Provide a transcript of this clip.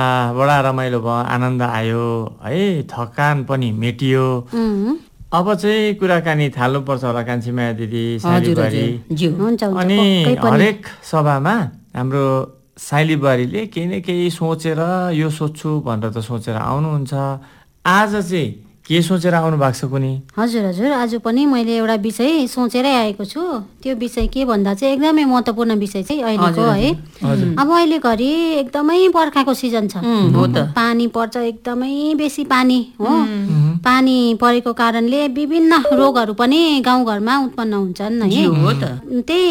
बडा रमाइलो भयो, आनन्द आयो है, थकान पनि मेटियो। अब चाहिँ कुराकानी थाल्नुपर्छ होला कान्छी माया दिदी, साइली बुहारी। अनि हरेक सभामा हाम्रो साइली बुहारीले केही न केही सोचेर यो सोच्छु भनेर त सोचेर आउनुहुन्छ। आज चाहिँ के सोचेर आउनु भएको छ कुनै? हजुर आज पनि मैले एउटा विषय सोचेरै आएको छु। त्यो विषय के भन्दा चाहिँ एकदमै महत्त्वपूर्ण विषय चाहिँ अहिलेको है। अब अहिले घरि एकदमै बर्खाको सिजन छ, पानी पर्छ, एकदमै बेसी पानी हो। पानी परेको कारणले विभिन्न रोगहरू पनि गाउँघरमा उत्पन्न हुन्छन् है। त्यही